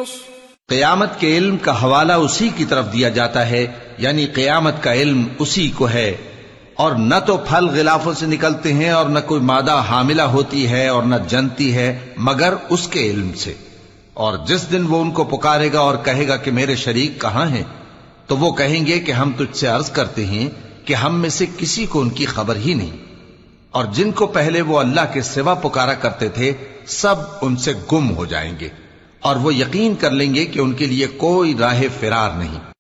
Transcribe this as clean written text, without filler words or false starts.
क़यामत के इल्म का हवाला उसी की तरफ दिया जाता है, यानी क़यामत का इल्म उसी को है। और न तो फल गिलाफों से निकलते हैं और न कोई मादा हामिला होती है और न जनती है मगर उसके इल्म से। और जिस दिन वो उनको पुकारेगा और कहेगा कि मेरे शरीक कहां हैं, तो वो कहेंगे कि हम तुझसे अर्ज करते हैं कि हम में से किसी को उनकी खबर ही नहीं। और जिनको पहले वो अल्लाह के सिवा पुकारा करते थे सब उनसे गुम हो जाएंगे और वो यकीन कर लेंगे कि उनके लिए कोई राह फिरार नहीं।